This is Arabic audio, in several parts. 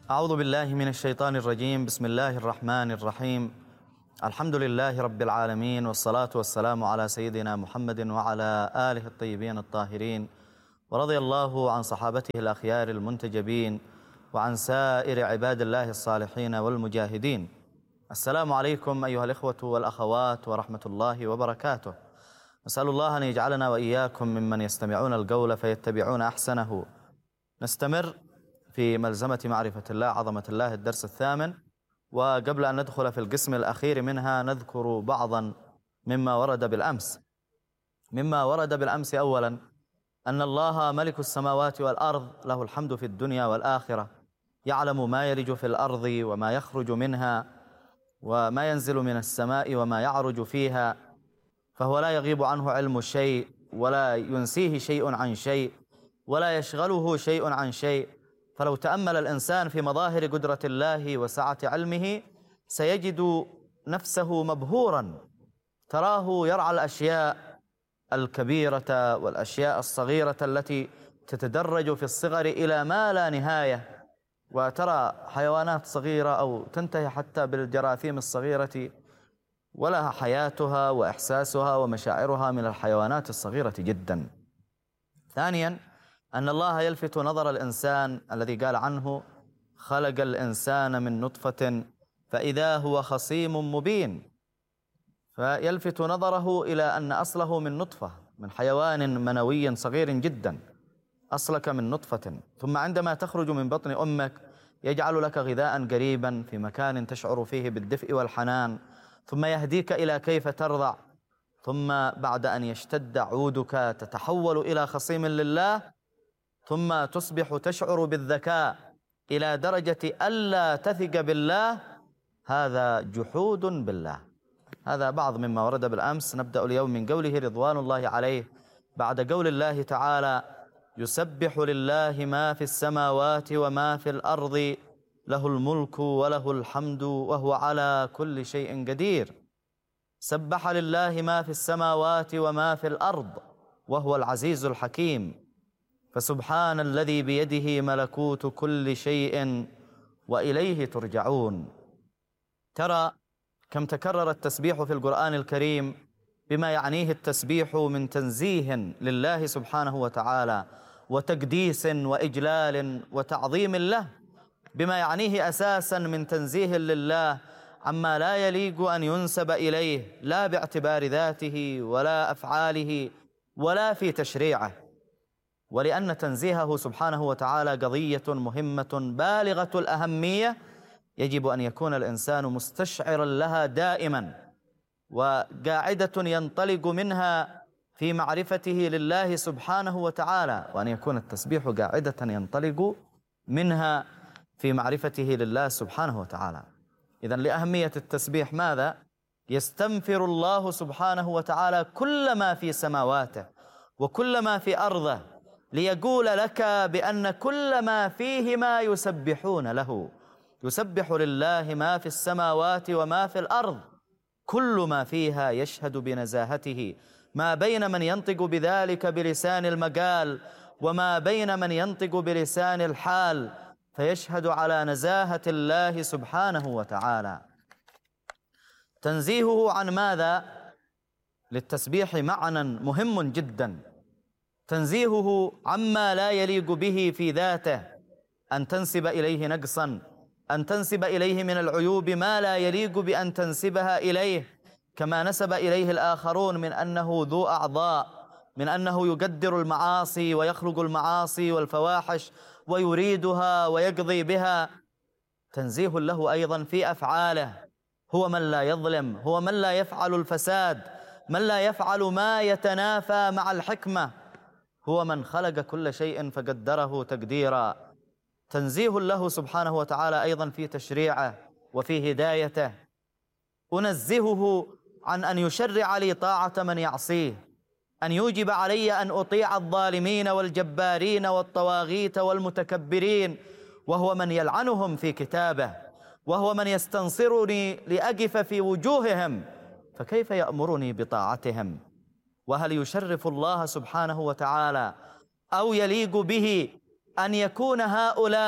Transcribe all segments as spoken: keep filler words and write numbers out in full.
أعوذ بالله من الشيطان الرجيم. بسم الله الرحمن الرحيم. الحمد لله رب العالمين، والصلاة والسلام على سيدنا محمد وعلى آله الطيبين الطاهرين، ورضي الله عن صحابته الأخيار المنتجبين وعن سائر عباد الله الصالحين والمجاهدين. السلام عليكم أيها الإخوة والأخوات ورحمة الله وبركاته. نسأل الله أن يجعلنا وإياكم ممن يستمعون القول فيتبعون أحسنه. نستمر في ملزمة معرفة الله عظمة الله، الدرس الثامن. وقبل أن ندخل في القسم الأخير منها نذكر بعضا مما ورد بالأمس. مما ورد بالأمس أولا أن الله ملك السماوات والأرض، له الحمد في الدنيا والآخرة، يعلم ما يلج في الأرض وما يخرج منها وما ينزل من السماء وما يعرج فيها، فهو لا يغيب عنه علم شيء ولا ينسيه شيء عن شيء ولا يشغله شيء عن شيء. فلو تأمل الإنسان في مظاهر قدرة الله وسعة علمه سيجد نفسه مبهورا. تراه يرعى الأشياء الكبيرة والأشياء الصغيرة التي تتدرج في الصغر إلى ما لا نهاية، وترى حيوانات صغيرة أو تنتهي حتى بالجراثيم الصغيرة ولها حياتها وإحساسها ومشاعرها من الحيوانات الصغيرة جدا. ثانيا أن الله يلفت نظر الإنسان الذي قال عنه: خلق الإنسان من نطفة فإذا هو خصيم مبين. فيلفت نظره إلى أن أصله من نطفة، من حيوان منوي صغير جدا، أصلك من نطفة، ثم عندما تخرج من بطن أمك يجعل لك غذاء قريبا في مكان تشعر فيه بالدفء والحنان، ثم يهديك إلى كيف ترضع، ثم بعد أن يشتد عودك تتحول إلى خصيم لله، ثم تصبح تشعر بالذكاء إلى درجة ألا تثق بالله. هذا جحود بالله. هذا بعض مما ورد بالأمس. نبدأ اليوم من قوله رضوان الله عليه بعد قول الله تعالى: يسبح لله ما في السماوات وما في الأرض له الملك وله الحمد وهو على كل شيء قدير. سبح لله ما في السماوات وما في الأرض وهو العزيز الحكيم. فسبحان الذي بيده ملكوت كل شيء وإليه ترجعون. ترى كم تكرر التسبيح في القرآن الكريم بما يعنيه التسبيح من تنزيه لله سبحانه وتعالى وتقديس وإجلال وتعظيم له، بما يعنيه أساسا من تنزيه لله عما لا يليق أن ينسب إليه، لا باعتبار ذاته ولا أفعاله ولا في تشريعه. ولأن تنزيهه سبحانه وتعالى قضية مهمة بالغة الأهمية، يجب أن يكون الإنسان مستشعرا لها دائما وقاعدة ينطلق منها في معرفته لله سبحانه وتعالى، وأن يكون التسبيح قاعدة ينطلق منها في معرفته لله سبحانه وتعالى. إذن لأهمية التسبيح ماذا؟ يستنفر الله سبحانه وتعالى كل ما في سماواته وكل ما في أرضه ليقول لك بأن كل ما فيهما يسبحون له. يسبح لله ما في السماوات وما في الأرض، كل ما فيها يشهد بنزاهته، ما بين من ينطق بذلك بلسان المقال وما بين من ينطق بلسان الحال، فيشهد على نزاهة الله سبحانه وتعالى. تنزيهه عن ماذا؟ للتسبيح معنى مهم جدا. تنزيهه عما لا يليق به في ذاته، أن تنسب إليه نقصا، أن تنسب إليه من العيوب ما لا يليق بأن تنسبها إليه، كما نسب إليه الآخرون من أنه ذو أعضاء، من أنه يقدر المعاصي ويخلق المعاصي والفواحش ويريدها ويقضي بها. تنزيه له أيضا في أفعاله، هو من لا يظلم، هو من لا يفعل الفساد، من لا يفعل ما يتنافى مع الحكمة، هو من خلق كل شيء فقدره تقديرا. تنزيه له سبحانه وتعالى أيضا في تشريعه وفي هدايته. أنزهه عن أن يشرع لي طاعة من يعصيه، أن يوجب علي أن أطيع الظالمين والجبارين والطواغيت والمتكبرين، وهو من يلعنهم في كتابه، وهو من يستنصرني لأقف في وجوههم، فكيف يأمرني بطاعتهم؟ وهل يشرف الله سبحانه وتعالى أو يليق به أن يكون هؤلاء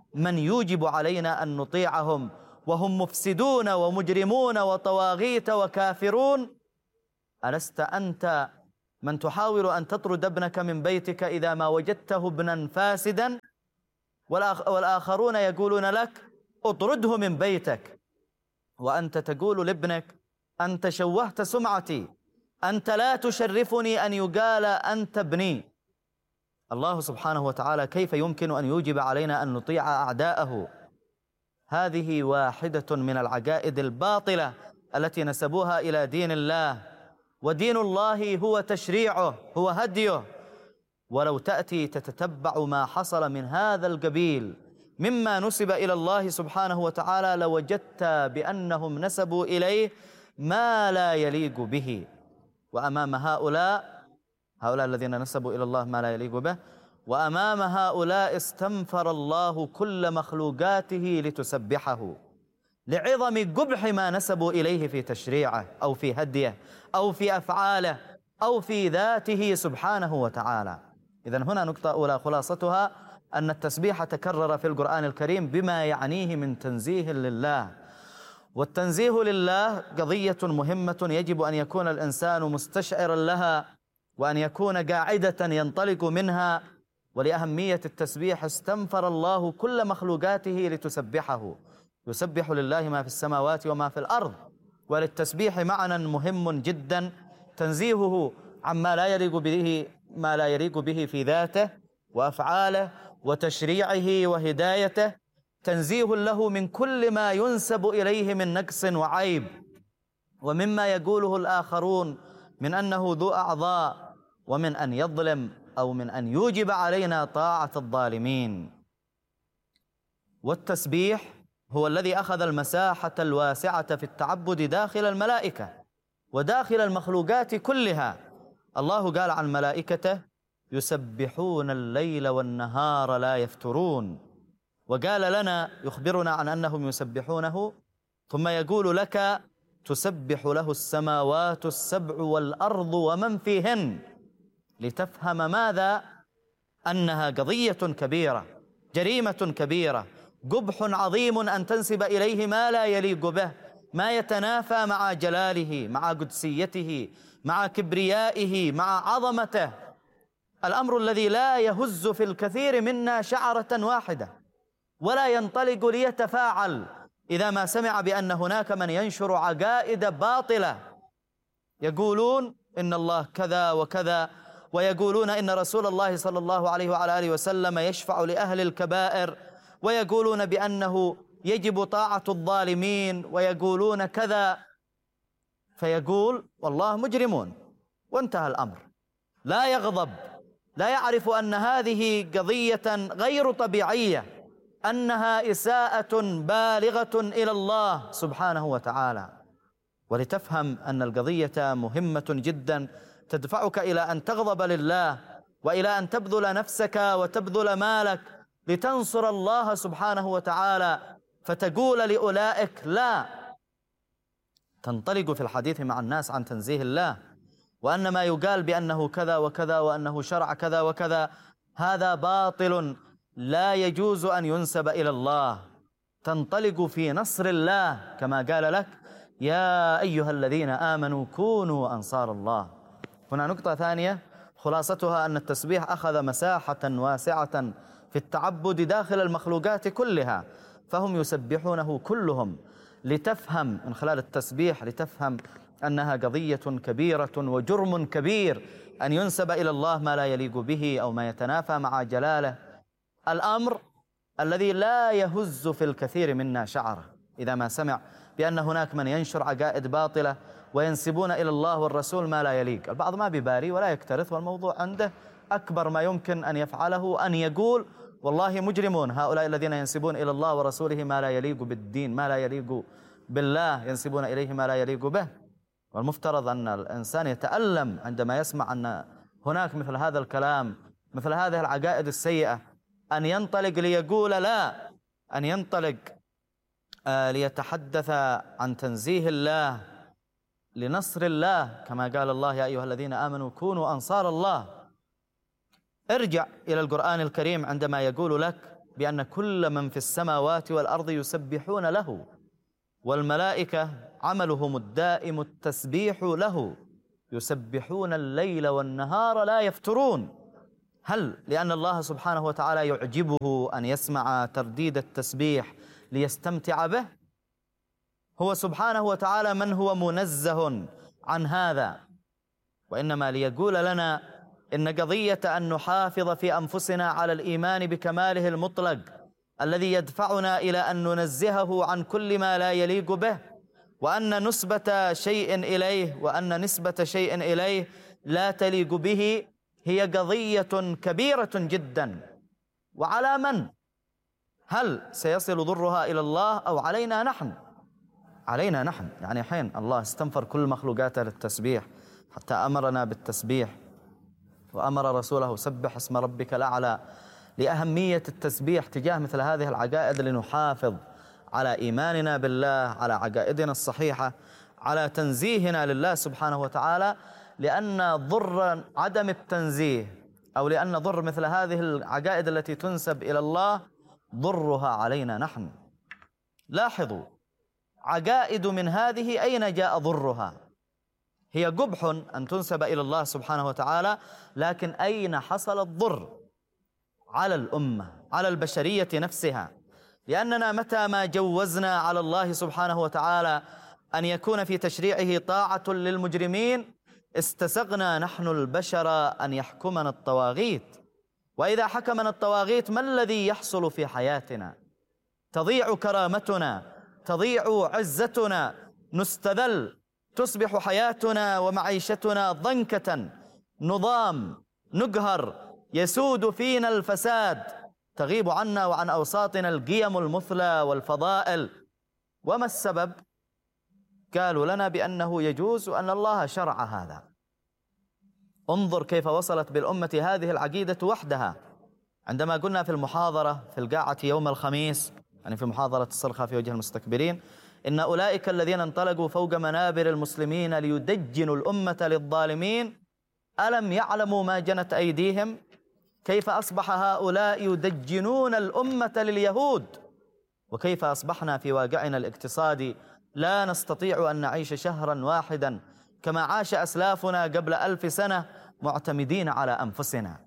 من يوجب علينا أن نطيعهم وهم مفسدون ومجرمون وطواغيت وكافرون؟ ألست أنت من تحاول أن تطرد ابنك من بيتك إذا ما وجدته ابنا فاسدا، والآخرون يقولون لك اطرده من بيتك، وأنت تقول لابنك أنت شوهت سمعتي، أنت لا تشرفني أن يقال أنت ابني. الله سبحانه وتعالى كيف يمكن أن يوجب علينا أن نطيع أعداءه؟ هذه واحدة من العقائد الباطلة التي نسبوها إلى دين الله، ودين الله هو تشريعه، هو هديه. ولو تأتي تتتبع ما حصل من هذا القبيل مما نسب إلى الله سبحانه وتعالى لوجدت بأنهم نسبوا إليه ما لا يليق به. وأمام هؤلاء هؤلاء الذين نسبوا إلى الله ما لا يليق به، وأمام هؤلاء استنفر الله كل مخلوقاته لتسبحه لعظم قبح ما نسبوا إليه في تشريعه أو في هديه أو في أفعاله أو في ذاته سبحانه وتعالى. إذن هنا نقطة أولى خلاصتها أن التسبيح تكرر في القرآن الكريم بما يعنيه من تنزيه لله، والتنزيه لله قضية مهمة يجب أن يكون الإنسان مستشعرا لها وأن يكون قاعدة ينطلق منها. ولأهمية التسبيح استنفر الله كل مخلوقاته لتسبحه، يسبح لله ما في السماوات وما في الأرض. وللتسبيح معنى مهم جدا، تنزيهه عما لا يليق به ما لا يليق به في ذاته وأفعاله وتشريعه وهدايته، تنزيه له من كل ما ينسب إليه من نقص وعيب، ومما يقوله الآخرون من أنه ذو أعضاء، ومن أن يظلم أو من أن يوجب علينا طاعة الظالمين. والتسبيح هو الذي أخذ المساحة الواسعة في التعبد داخل الملائكة وداخل المخلوقات كلها. الله قال عن ملائكته يسبحون الليل والنهار لا يفترون، وقال لنا يخبرنا عن أنهم يسبحونه ثم يقول لك تسبح له السماوات السبع والأرض ومن فيهن، لتفهم ماذا؟ أنها قضية كبيرة، جريمة كبيرة، قبح عظيم أن تنسب إليه ما لا يليق به، ما يتنافى مع جلاله، مع قدسيته، مع كبريائه، مع عظمته. الأمر الذي لا يهز في الكثير منا شعرة واحدة ولا ينطلق ليتفاعل إذا ما سمع بأن هناك من ينشر عقائد باطلة، يقولون إن الله كذا وكذا، ويقولون إن رسول الله صلى الله عليه وعلى آله وسلم يشفع لأهل الكبائر، ويقولون بأنه يجب طاعة الظالمين، ويقولون كذا. فيقول والله مجرمون وانتهى الأمر، لا يغضب، لا يعرف أن هذه قضية غير طبيعية، أنها إساءة بالغة إلى الله سبحانه وتعالى. ولتفهم أن القضية مهمة جدا تدفعك إلى أن تغضب لله وإلى أن تبذل نفسك وتبذل مالك لتنصر الله سبحانه وتعالى، فتقول لأولئك لا، تنطلق في الحديث مع الناس عن تنزيه الله، وأن ما يقال بأنه كذا وكذا وأنه شرع كذا وكذا هذا باطل لا يجوز أن ينسب إلى الله. تنطلق في نصر الله كما قال لك يا أيها الذين آمنوا كونوا أنصار الله. هنا نقطة ثانية خلاصتها أن التسبيح أخذ مساحة واسعة في التعبد داخل المخلوقات كلها، فهم يسبحونه كلهم. لتفهم من خلال التسبيح لتفهم أنها قضية كبيرة وجرم كبير أن ينسب إلى الله ما لا يليق به أو ما يتنافى مع جلاله. الأمر الذي لا يهز في الكثير منا شعره إذا ما سمع بأن هناك من ينشر عقائد باطلة وينسبون إلى الله والرسول ما لا يليق. البعض ما بيبالي ولا يكترث، والموضوع عنده أكبر ما يمكن أن يفعله أن يقول والله مجرمون هؤلاء الذين ينسبون إلى الله ورسوله ما لا يليق بالدين، ما لا يليق بالله، ينسبون إليه ما لا يليق به. والمفترض أن الإنسان يتألم عندما يسمع أن هناك مثل هذا الكلام، مثل هذه العقائد السيئة، أن ينطلق ليقول لا، أن ينطلق آه ليتحدث عن تنزيه الله لنصر الله، كما قال الله يا أيها الذين آمنوا كونوا أنصار الله. ارجع إلى القرآن الكريم عندما يقول لك بأن كل من في السماوات والأرض يسبحون له، والملائكة عملهم الدائم التسبيح له، يسبحون الليل والنهار لا يفترون. هل لأن الله سبحانه وتعالى يعجبه أن يسمع ترديد التسبيح ليستمتع به؟ هو سبحانه وتعالى من هو منزه عن هذا، وإنما ليقول لنا إن قضية أن نحافظ في أنفسنا على الإيمان بكماله المطلق الذي يدفعنا إلى أن ننزهه عن كل ما لا يليق به، وأن نسبة شيء إليه وأن نسبة شيء إليه لا تليق به، هي قضية كبيرة جدا. وعلى من؟ هل سيصل ضرها إلى الله أو علينا نحن؟ علينا نحن. يعني حين الله استنفر كل مخلوقاته للتسبيح حتى أمرنا بالتسبيح، وأمر رسوله سبح اسم ربك الأعلى، لأهمية التسبيح تجاه مثل هذه العقائد، لنحافظ على إيماننا بالله، على عقائدنا الصحيحة، على تنزيهنا لله سبحانه وتعالى، لأن ضر عدم التنزيه أو لأن ضر مثل هذه العقائد التي تنسب إلى الله ضرها علينا نحن. لاحظوا، عقائد من هذه أين جاء ضرها؟ هي قبح أن تنسب إلى الله سبحانه وتعالى، لكن أين حصل الضر؟ على الأمة، على البشرية نفسها، لأننا متى ما جوزنا على الله سبحانه وتعالى أن يكون في تشريعه طاعة للمجرمين، استسغنا نحن البشر أن يحكمنا الطواغيت. وإذا حكمنا الطواغيت ما الذي يحصل في حياتنا؟ تضيع كرامتنا، تضيع عزتنا، نستذل، تصبح حياتنا ومعيشتنا ضنكة، نظام، نقهر، يسود فينا الفساد، تغيب عنا وعن أوساطنا القيم المثلى والفضائل. وما السبب؟ قالوا لنا بأنه يجوز وأن الله شرع هذا. انظر كيف وصلت بالأمة هذه العقيدة وحدها. عندما قلنا في المحاضرة في القاعة يوم الخميس، يعني في محاضرة الصرخة في وجه المستكبرين، إن أولئك الذين انطلقوا فوق منابر المسلمين ليدجنوا الأمة للظالمين ألم يعلموا ما جنت أيديهم؟ كيف أصبح هؤلاء يدجنون الأمة لليهود؟ وكيف أصبحنا في واقعنا الاقتصادي لا نستطيع أن نعيش شهرا واحدا كما عاش أسلافنا قبل ألف سنة معتمدين على أنفسنا؟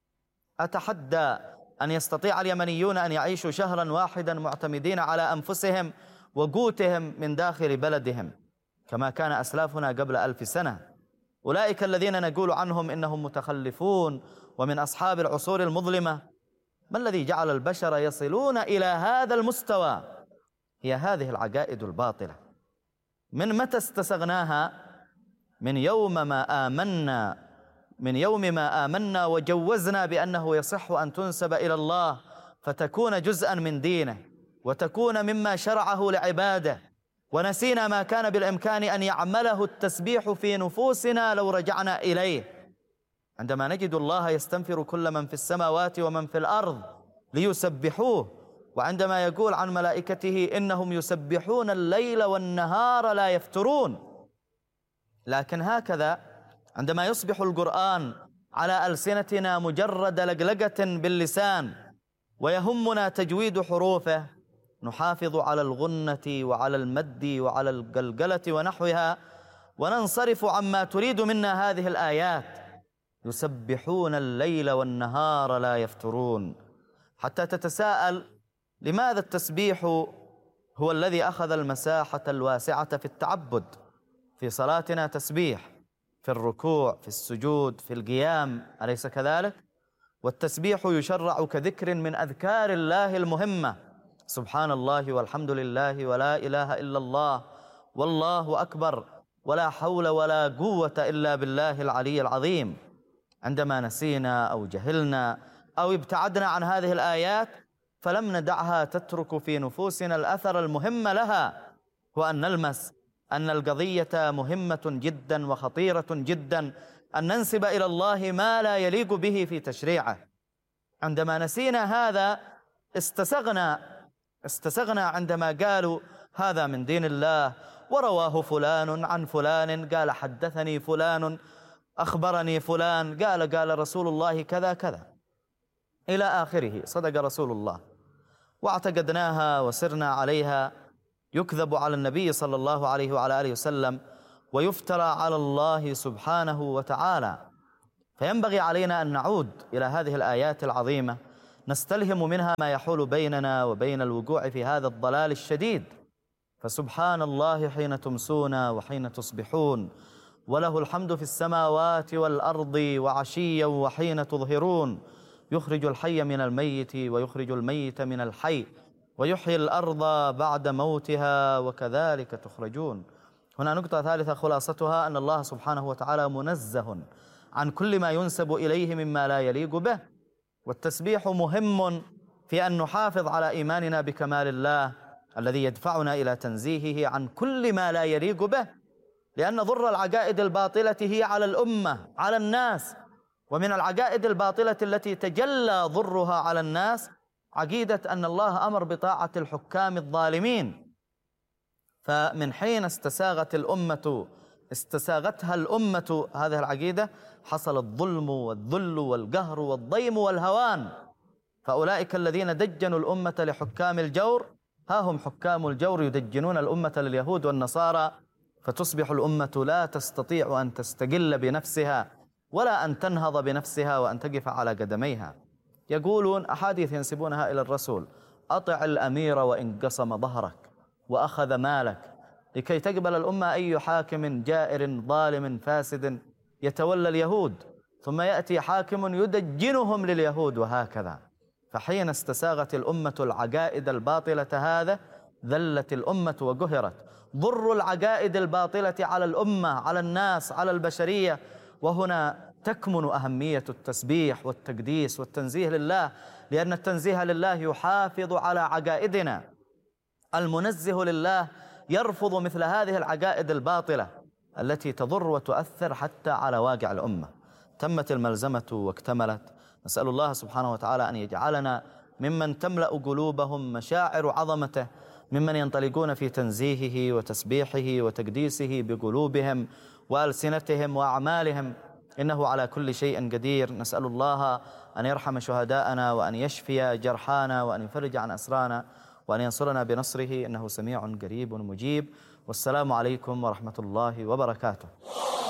أتحدى أن يستطيع اليمنيون أن يعيشوا شهرا واحدا معتمدين على أنفسهم وقوتهم من داخل بلدهم كما كان أسلافنا قبل ألف سنة. أولئك الذين نقول عنهم إنهم متخلفون ومن أصحاب العصور المظلمة، ما الذي جعل البشر يصلون إلى هذا المستوى؟ هي هذه العقائد الباطلة. من متى استسغناها؟ من يوم ما آمنا، من يوم ما آمنا وجوزنا بأنه يصح أن تنسب إلى الله فتكون جزءا من دينه وتكون مما شرعه لعباده، ونسينا ما كان بالإمكان أن يعمله التسبيح في نفوسنا لو رجعنا إليه. عندما نجد الله يستنفر كل من في السماوات ومن في الأرض ليسبحوه، وعندما يقول عن ملائكته إنهم يسبحون الليل والنهار لا يفترون. لكن هكذا عندما يصبح القرآن على ألسنتنا مجرد لقلقة باللسان ويهمنا تجويد حروفه، نحافظ على الغنة وعلى المد وعلى القلقلة ونحوها، وننصرف عما تريد منا هذه الآيات. يسبحون الليل والنهار لا يفترون، حتى تتساءل لماذا التسبيح هو الذي أخذ المساحة الواسعة في التعبد؟ في صلاتنا تسبيح، في الركوع، في السجود، في القيام، أليس كذلك؟ والتسبيح يشرع كذكر من أذكار الله المهمة، سبحان الله والحمد لله ولا إله إلا الله والله أكبر ولا حول ولا قوة إلا بالله العلي العظيم. عندما نسينا أو جهلنا أو ابتعدنا عن هذه الآيات فلم ندعها تترك في نفوسنا الأثر المهم لها، وأن نلمس أن القضية مهمة جدا وخطيرة جدا، أن ننسب إلى الله ما لا يليق به في تشريعه. عندما نسينا هذا استسغنا استسغنا عندما قالوا هذا من دين الله، ورواه فلان عن فلان، قال حدثني فلان، أخبرني فلان، قال قال رسول الله كذا كذا إلى آخره. صدق رسول الله واعتقدناها وسرنا عليها، يكذب على النبي صلى الله عليه وعلى آله وسلم ويفترى على الله سبحانه وتعالى. فينبغي علينا أن نعود إلى هذه الآيات العظيمة نستلهم منها ما يحول بيننا وبين الوقوع في هذا الضلال الشديد. فسبحان الله حين تمسون وحين تصبحون، وله الحمد في السماوات والأرض وعشيا وحين تظهرون، يخرج الحي من الميت ويخرج الميت من الحي ويحيي الأرض بعد موتها وكذلك تخرجون. هنا نقطة ثالثة خلاصتها أن الله سبحانه وتعالى منزه عن كل ما ينسب إليه مما لا يليق به، والتسبيح مهم في أن نحافظ على إيماننا بكمال الله الذي يدفعنا إلى تنزيهه عن كل ما لا يليق به، لأن ضر العقائد الباطلة هي على الأمة، على الناس. ومن العقائد الباطلة التي تجلى ضرها على الناس عقيدة أن الله أمر بطاعة الحكام الظالمين. فمن حين استساغت الأمة استساغتها الأمة هذه العقيدة حصل الظلم والذل والقهر والضيم والهوان. فأولئك الذين دجنوا الأمة لحكام الجور، ها هم حكام الجور يدجنون الأمة لليهود والنصارى، فتصبح الأمة لا تستطيع أن تستقل بنفسها ولا أن تنهض بنفسها وأن تقف على قدميها. يقولون أحاديث ينسبونها إلى الرسول: أطع الأمير وإن قسم ظهرك وأخذ مالك، لكي تقبل الأمة أي حاكم جائر ظالم فاسد يتولى اليهود، ثم يأتي حاكم يدجنهم لليهود، وهكذا. فحين استساغت الأمة العقائد الباطلة هذا ذلت الأمة وقهرت. ضر العقائد الباطلة على الأمة، على الناس، على البشرية. وهنا تكمن أهمية التسبيح والتقديس والتنزيه لله، لأن التنزيه لله يحافظ على عقائدنا. المنزه لله يرفض مثل هذه العقائد الباطلة التي تضر وتؤثر حتى على واقع الأمة. تمت الملزمة واكتملت. نسأل الله سبحانه وتعالى أن يجعلنا ممن تملأ قلوبهم مشاعر عظمته، ممن ينطلقون في تنزيهه وتسبيحه وتقديسه بقلوبهم وألسنتهم وأعمالهم، إنه على كل شيء قدير. نسأل الله أن يرحم شهداءنا وأن يشفي جرحانا وأن يفرج عن أسرانا وأن ينصرنا بنصره، إنه سميع قريب مجيب. والسلام عليكم ورحمة الله وبركاته.